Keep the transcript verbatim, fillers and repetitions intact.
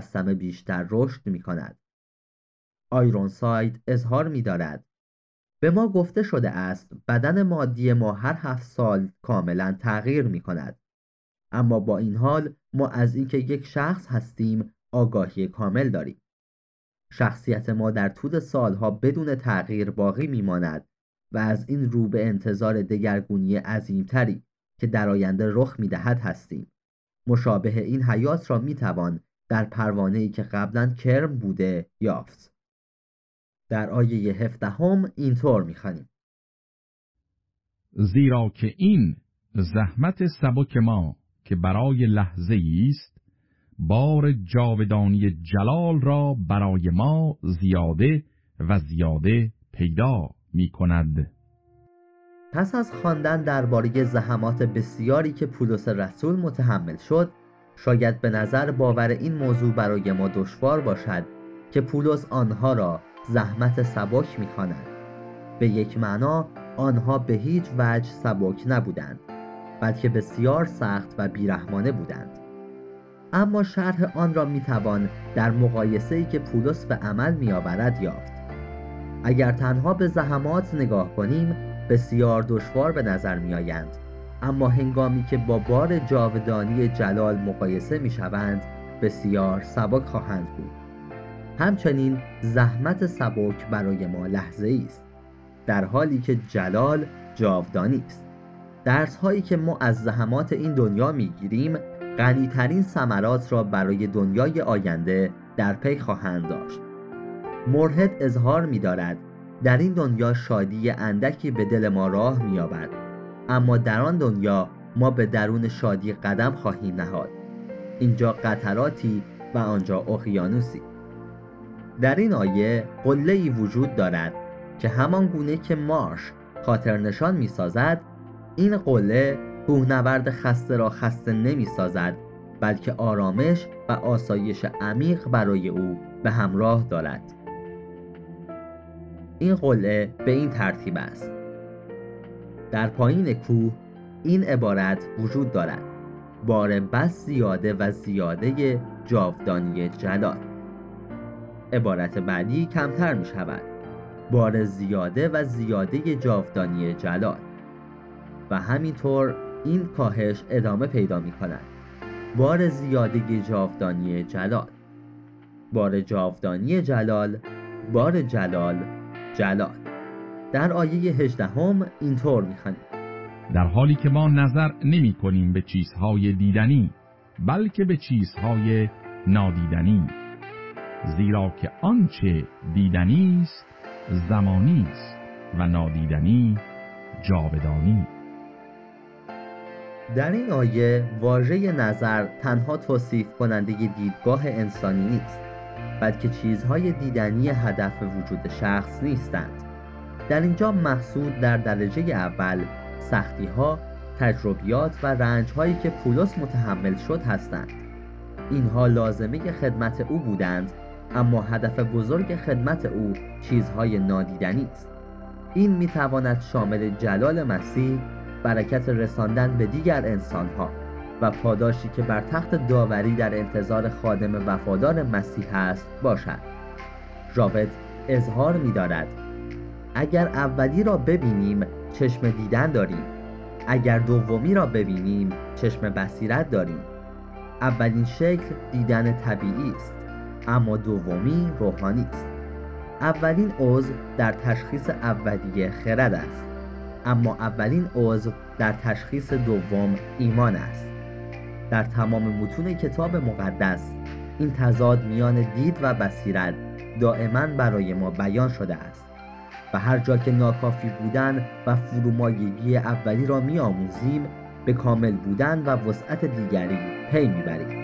مجسمه بیشتر رشد می کند. آیرونساید اظهار می دارد: به ما گفته شده است بدن مادی ما هر هفت سال کاملا تغییر می کند. اما با این حال ما از اینکه یک شخص هستیم آگاهی کامل داریم. شخصیت ما در طول سالها بدون تغییر باقی می ماند و از این رو به انتظار دگرگونی عظیمتری که در آینده رخ می دهد هستیم. مشابه این حیات را می توان در پروانه‌ای که قبلا کرم بوده یافت. در آیه هفدهم اینطور می خوانیم: زیرا که این زحمت سبک ما که برای لحظه است، بار جاودانی جلال را برای ما زیاده و زیاده پیدا می کند. پس از خواندن درباره زحمات بسیاری که پولس رسول متحمل شد، شاید به نظر باور این موضوع برای ما دشوار باشد که پولس آنها را زحمت سبک می‌خواند. به یک معنا آنها به هیچ وجه سبک نبودند، بلکه بسیار سخت و بیرحمانه بودند. اما شرح آن را می‌توان در مقایسه‌ای که پولس به عمل می‌آورد یافت. اگر تنها به زحمات نگاه کنیم بسیار دشوار به نظر می‌آیند، اما هنگامی که با بار جاودانی جلال مقایسه می‌شوند بسیار سبک خواهند بود. همچنین زحمت سبک برای ما لحظه‌ای است، در حالی که جلال جاودانی است. درس‌هایی که ما از زحمات این دنیا می‌گیریم غنی‌ترین ثمرات را برای دنیای آینده در پی خواهند داشت. مرهد اظهار می‌دارد در این دنیا شادی اندکی به دل ما راه می‌یابد، اما در آن دنیا ما به درون شادی قدم خواهیم نهاد. اینجا قطراتی و آنجا اقیانوسی. در این آیه قله‌ای وجود دارد که همان گونه که مارش خاطر نشان می‌سازد، این قله کوهنورد خسته را خسته نمی‌سازد، بلکه آرامش و آسایش عمیق برای او به همراه دارد. این قلعه به این ترتیب است: در پایین کوه این عبارت وجود دارد: بار بس زیاده و زیاده جاودانی جلال. عبارت بعدی کمتر می شود: بار زیاده و زیاده جاودانی جلال. و همینطور این کاهش ادامه پیدا می کند: بار زیاده جاودانی جلال، بار جاودانی جلال، بار جلال، جلال. در آیه هجدهم اینطور می‌خوانیم: در حالی که ما نظر نمی کنیم به چیزهای دیدنی بلکه به چیزهای نادیدنی، زیرا که آنچه دیدنی است زمانی است و نادیدنی جاودانی. در این آیه واژه نظر تنها توصیف کننده دیدگاه انسانی نیست، بلکه چیزهای دیدنی هدف وجود شخص نیستند. در اینجا مقصود در درجه اول سختی‌ها، تجربیات و رنج‌هایی که پولس متحمل شد هستند. اینها لازمه خدمت او بودند، اما هدف بزرگ خدمت او چیزهای نادیدنی است. این می‌تواند شامل جلال مسیح، برکت رساندن به دیگر انسان‌ها و پاداشی که بر تخت داوری در انتظار خادم وفادار مسیح است باشد. راود اظهار می‌دارد: اگر اولی را ببینیم چشم دیدن داریم، اگر دومی را ببینیم چشم بصیرت داریم. اولین شکل دیدن طبیعی است، اما دومی روحانی است. اولین عضو در تشخیص اولیه خرد است، اما اولین عضو در تشخیص دوم ایمان است. در تمام متون کتاب مقدس این تضاد میان دید و بصیرت دائما برای ما بیان شده است و هر جا که ناکافی بودن و فرومایگی اولی را می‌آموزیم به کامل بودن و وسعت دیگری پی می‌بریم.